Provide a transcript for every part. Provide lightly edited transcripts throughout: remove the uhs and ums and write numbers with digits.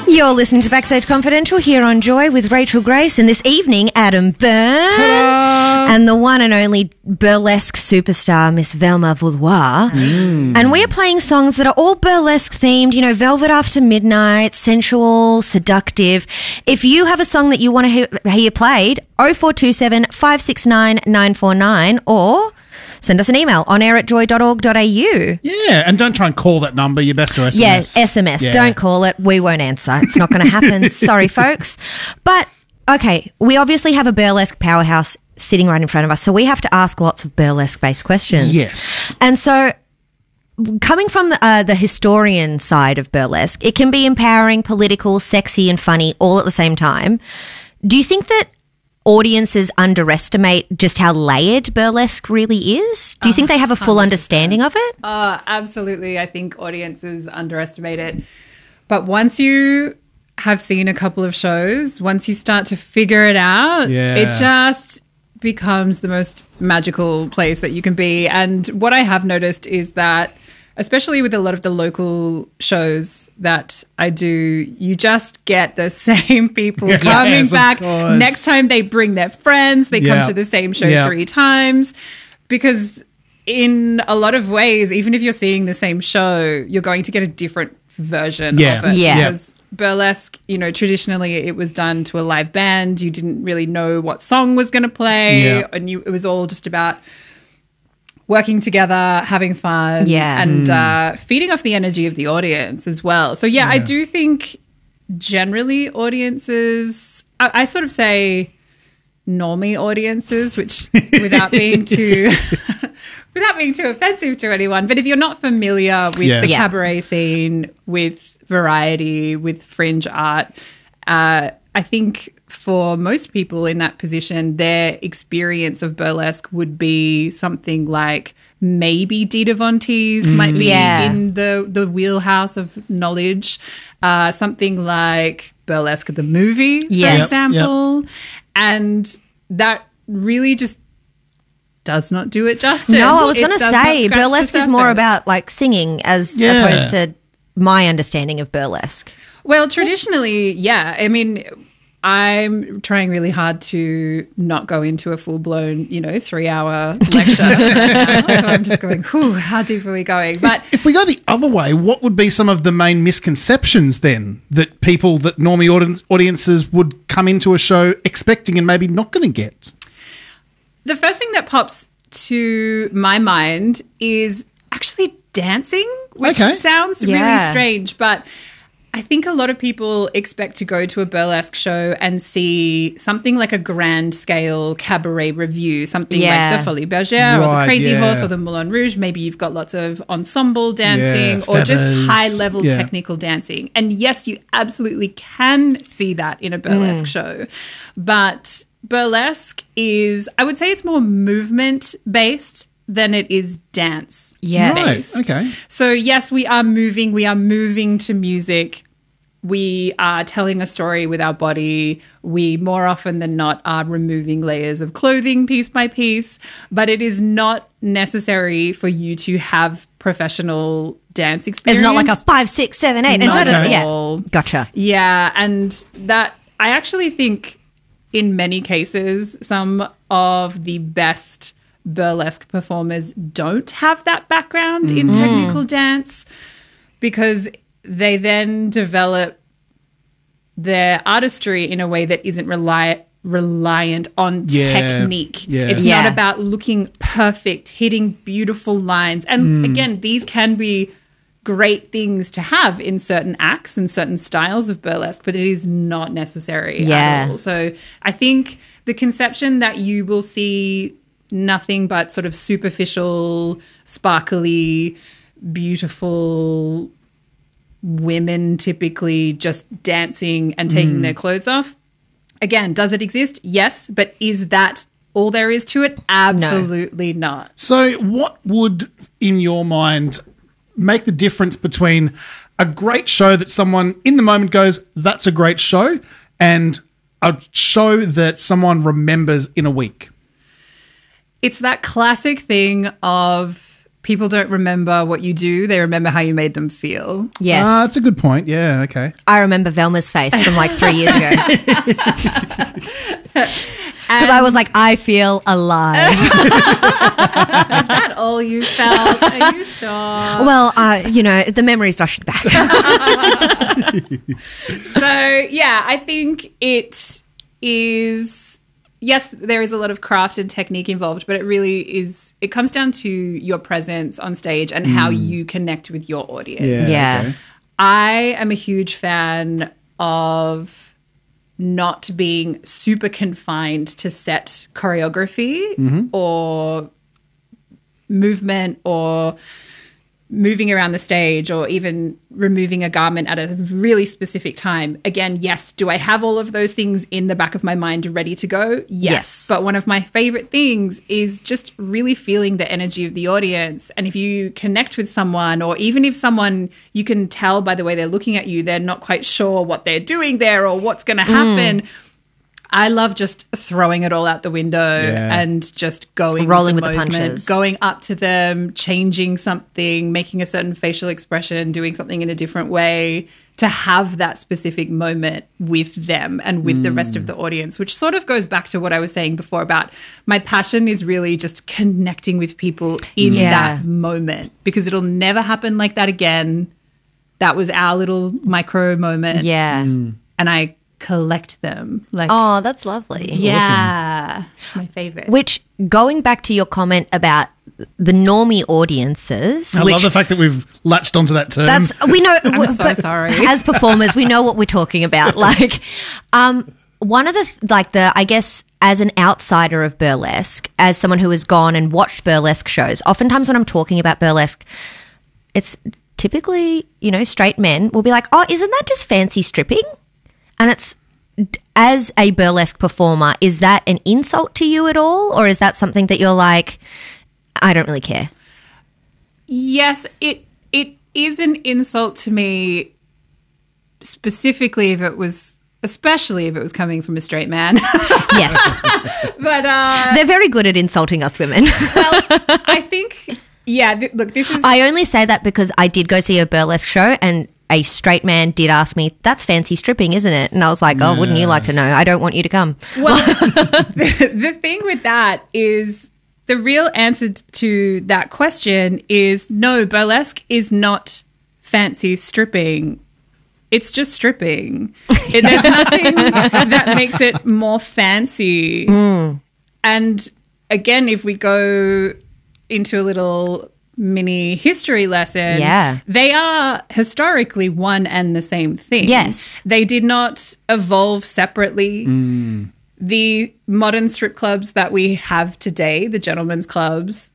You're listening to Backstage Confidential here on Joy with Rachel Grace, and this evening, Adam Byrne. Ta-da! And the one and only burlesque superstar, Miss Velma Vouloir. And we're playing songs that are all burlesque themed, you know, Velvet After Midnight, sensual, seductive. If you have a song that you want to hear played, 0427 569 949, or send us an email, onair@joy.org.au. Yeah, and don't try and call that number. You're best to SMS. Yes, SMS. Yeah. Don't call it. We won't answer. It's not going to happen. Sorry, folks. But, okay, we obviously have a burlesque powerhouse sitting right in front of us, so we have to ask lots of burlesque-based questions. Yes. And so, coming from the historian side of burlesque, it can be empowering, political, sexy and funny all at the same time. Do you think that audiences underestimate just how layered burlesque really is? Do you think they have a full 100%. understanding of it? Absolutely. I think audiences underestimate it. But once you have seen a couple of shows, once you start to figure it out, Yeah. it just becomes the most magical place that you can be. And what I have noticed is that, especially with a lot of the local shows that I do, you just get the same people coming Yes, of back. course. Next time they bring their friends, they Yeah. come to the same show Yeah. 3 times. Because in a lot of ways, even if you're seeing the same show, you're going to get a different version Yeah. of it. Yeah. Because burlesque, you know, traditionally it was done to a live band. You didn't really know what song was going to play. Yeah. And it was all just about working together, having fun, Yeah. and feeding off the energy of the audience as well. So, yeah, I do think generally audiences, I sort of say normie audiences, which without being too without being too offensive to anyone, but if you're not familiar with Yeah. the Yeah. cabaret scene, with variety, with fringe art, I think for most people in that position, their experience of burlesque would be something like maybe Dita Von Teese might be Yeah. in the wheelhouse of knowledge. Something like Burlesque the movie, for Yes. example. And that really just does not do it justice. No, I was It going to does not say scratch the burlesque is more surface. about like singing as Yeah. opposed to my understanding of burlesque. Well, traditionally, yeah. I mean, I'm trying really hard to not go into a full-blown, 3-hour lecture. right now. So I'm just going, whew, how deep are we going? But If we go the other way, what would be some of the main misconceptions then that normie audiences would come into a show expecting and maybe not going to get? the first thing that pops to my mind is actually dancing, which Okay. sounds really Yeah. strange, but I think a lot of people expect to go to a burlesque show and see something like a grand scale cabaret review, something Yeah. like the Folie Bergère or the Right, Crazy yeah. Horse or the Moulin Rouge. Maybe you've got lots of ensemble dancing Yeah, or just feathers. high level Yeah. technical dancing. And yes, you absolutely can see that in a burlesque show. But burlesque is, I would say it's more movement based than it is dance. Yes. Right, okay. So yes, we are moving to music. We are telling a story with our body. We more often than not are removing layers of clothing piece by piece, but it is not necessary for you to have professional dance experience. It's not like a 5, 6, 7, 8. Not at Yeah. all. Gotcha. Yeah, and that I actually think in many cases some of the best burlesque performers don't have that background in technical dance because they then develop their artistry in a way that isn't reliant on Yeah. technique. Yeah. It's Yeah. not about looking perfect, hitting beautiful lines. And again, these can be great things to have in certain acts and certain styles of burlesque, but it is not necessary Yeah. at all. So I think the conception that you will see nothing but sort of superficial, sparkly, beautiful women typically just dancing and taking their clothes off. Again, does it exist? Yes. But is that all there is to it? Absolutely not. So what would, in your mind, make the difference between a great show that someone in the moment goes, that's a great show, and a show that someone remembers in a week? It's that classic thing of people don't remember what you do; they remember how you made them feel. Yes. That's a good point. Yeah, okay. I remember Velma's face from like 3 years ago. Because I was like, I feel alive. Is that all you felt? Are you sure? Well, the memories rushed back. So, yeah, I think it is, yes, there is a lot of craft and technique involved, but it really is, it comes down to your presence on stage and how you connect with your audience. Yeah. Okay. I am a huge fan of not being super confined to set choreography or movement or moving around the stage or even removing a garment at a really specific time. Again, yes, do I have all of those things in the back of my mind ready to go? Yes. But one of my favorite things is just really feeling the energy of the audience. And if you connect with someone, or even if someone, you can tell by the way they're looking at you, they're not quite sure what they're doing there or what's going to happen. I love just throwing it all out the window and just going rolling with the moment, punches, going up to them, changing something, making a certain facial expression, doing something in a different way to have that specific moment with them and with the rest of the audience, which sort of goes back to what I was saying before about my passion is really just connecting with people in that moment, because it'll never happen like that again. That was our little micro moment. Yeah. And I collect them. Like, Oh, that's lovely. yeah. It's my favorite. Which, going back to your comment about the normie audiences, I love the fact that we've latched onto that term. that's we know. I'm so but sorry. As performers, we know what we're talking about. Like, one of the I guess as an outsider of burlesque, as someone who has gone and watched burlesque shows, oftentimes when I'm talking about burlesque, it's typically straight men will be like, "Oh, isn't that just fancy stripping?" And it's, as a burlesque performer, is that an insult to you at all? Or is that something that you're like, I don't really care? Yes, it is an insult to me, specifically especially if it was coming from a straight man. Yes. But They're very good at insulting us women. well, I think, look, this is... I only say that because I did go see a burlesque show and a straight man did ask me, "That's fancy stripping, isn't it?" And I was like, "Oh, wouldn't you like to know? I don't want you to come." Well, the thing with that is the real answer to that question is no, burlesque is not fancy stripping. It's just stripping. There's nothing that makes it more fancy. And again, if we go into a little mini history lesson, they are historically one and the same thing. Yes. They did not evolve separately. The modern strip clubs that we have today, the gentlemen's clubs,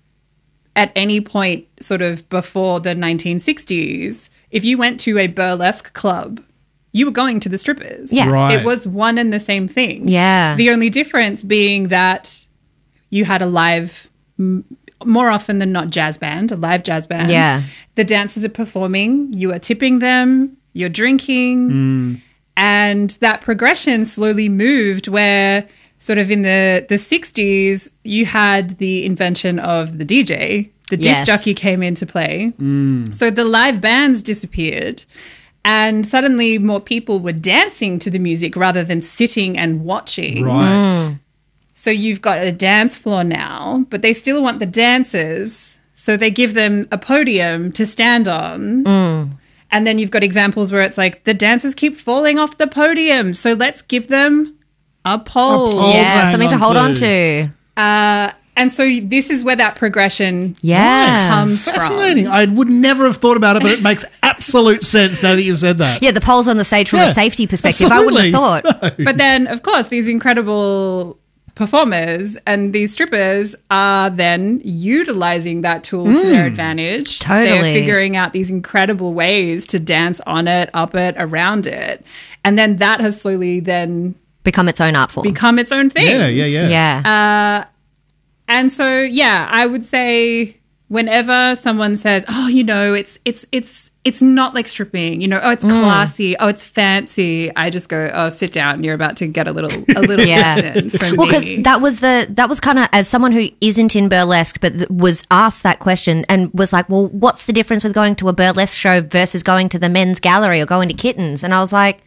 at any point sort of before the 1960s, if you went to a burlesque club, you were going to the strippers. Yeah. Right. It was one and the same thing. Yeah. The only difference being that you had a live, more often than not, a live jazz band. Yeah. The dancers are performing, you are tipping them, you're drinking. And that progression slowly moved where sort of in the 60s, you had the invention of the DJ. The disc jockey came into play. So the live bands disappeared. And suddenly more people were dancing to the music rather than sitting and watching. Right. So you've got a dance floor now, but they still want the dancers. So they give them a podium to stand on. And then you've got examples where it's like the dancers keep falling off the podium. So let's give them a pole. Yeah, something to hold on to. And so this is where that progression Yeah. comes from. Fascinating. I would never have thought about it, but it makes absolute sense now that you've said that. Yeah, the poles on the stage from a safety perspective. absolutely. I wouldn't have thought. But then, of course, these incredible performers and these strippers are then utilizing that tool to their advantage. Totally. They're figuring out these incredible ways to dance on it, up it, around it. And then that has slowly then Become its own art form. become its own thing. Yeah. Yeah. And so, I would say whenever someone says, "Oh, you know, it's not like stripping," you know, "Oh, it's classy, oh, it's fancy," I just go, "Oh, sit down. You're about to get a little Yeah. lesson from Well, because me." that was kind of, as someone who isn't in burlesque but was asked that question and was like, well, what's the difference with going to a burlesque show versus going to the men's gallery or going to Kittens? And I was like,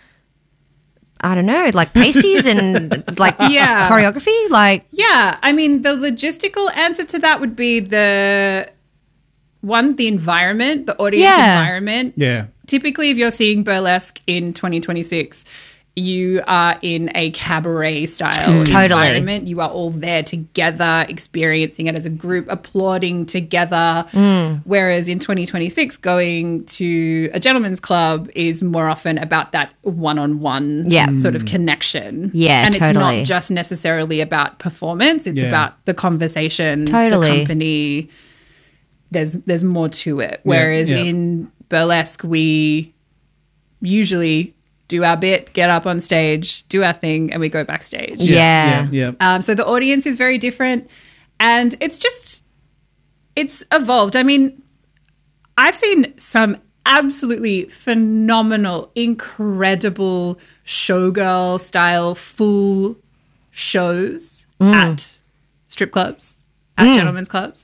I don't know, like pasties and like Yeah. choreography, like Yeah, I mean, the logistical answer to that would be the environment, the audience Yeah. environment. Yeah. Typically, if you're seeing burlesque in 2026, you are in a cabaret style Totally. environment. You are all there together, experiencing it as a group, applauding together. Whereas in 2026, going to a gentleman's club is more often about that one-on-one Yeah. sort of connection. Yeah, and totally. it's not just necessarily about performance. It's Yeah. about the conversation, Totally. the company. There's more to it. Whereas yeah. in burlesque, we usually do our bit, get up on stage, do our thing, and we go backstage. Yeah. So the audience is very different, and it's evolved. I mean, I've seen some absolutely phenomenal, incredible showgirl style full shows at strip clubs, at gentlemen's clubs.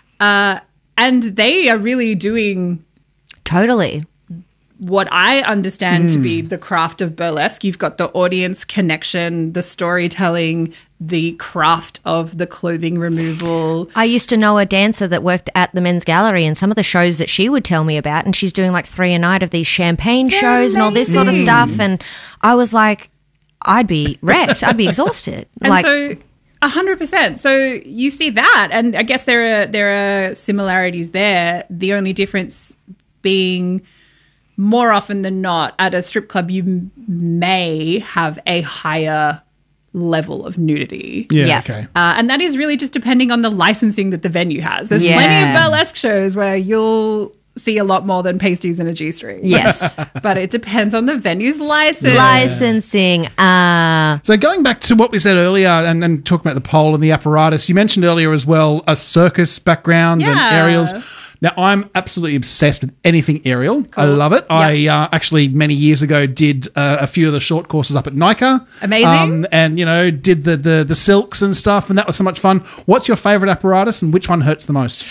And they are really doing Totally. what I understand to be the craft of burlesque. You've got the audience connection, the storytelling, the craft of the clothing removal. I used to know a dancer that worked at the men's gallery, and some of the shows that she would tell me about, and she's doing like 3 a night of these champagne shows and all this sort of stuff. And I was like, I'd be wrecked. I'd be exhausted. And like, so 100%. So you see that, and I guess there are similarities there. The only difference being, more often than not, at a strip club, you may have a higher level of nudity. Yeah. Yeah. Okay. And that is really just depending on the licensing that the venue has. There's Yeah. plenty of burlesque shows where you'll see a lot more than pasties and a G-string. yes. But it depends on the venue's license. Licensing. So going back to what we said earlier and talking about the pole and the apparatus, you mentioned earlier as well a circus background and Yeah. aerials. Now, I'm absolutely obsessed with anything aerial. I love it. I actually, many years ago, did a few of the short courses up at NICA. Amazing. And, you know, did the silks and stuff, and that was so much fun. What's your favourite apparatus and which one hurts the most?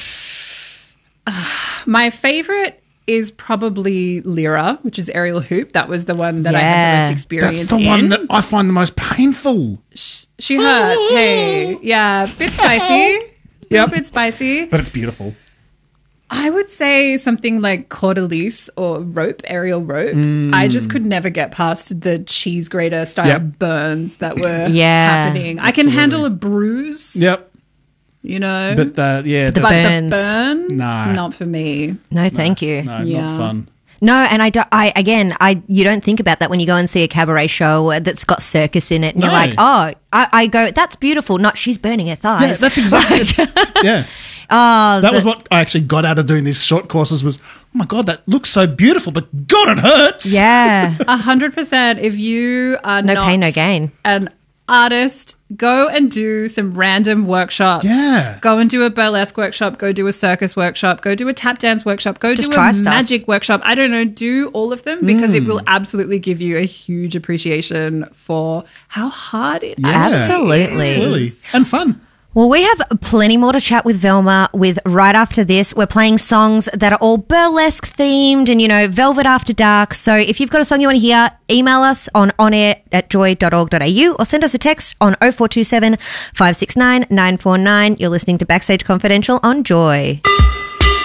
My favorite is probably Lyra, which is aerial hoop. That was the one that I had Yeah. the most experience That's the in. one that I find the most painful. She hurts. Hey. Yeah. Bit spicy. Yep. A bit spicy. But it's beautiful. I would say something like cordelice or rope, aerial rope. I just could never get past the cheese grater style Yep. burns that were Yeah, happening. I can handle a bruise, Yep. you know, But, the but burns. the burn, No. not for me. No, thank you. No, Yeah. not fun. No, and you don't think about that when you go and see a cabaret show that's got circus in it, and you're No. like, oh, I go, that's beautiful. Not she's burning her thighs. Yeah, that's exactly it. Yeah. That was what I actually got out of doing these short courses was, oh my God, that looks so beautiful, but God, it hurts. Yeah. 100%. If you are No not pain, no gain. an artist, go and do some random workshops. Yeah. Go and do a burlesque workshop. Go do a circus workshop. Go do a tap dance workshop. Go Just do try a stuff. magic workshop. I don't know. Do all of them because it will absolutely give you a huge appreciation for how hard it Yeah. Absolutely. Absolutely. And fun. Well, we have plenty more to chat with Velma with right after this. We're playing songs that are all burlesque themed and, you know, Velvet After Dark. So if you've got a song you want to hear, email us on onair@joy.org.au or send us a text on 0427 569 949. You're listening to Backstage Confidential on Joy.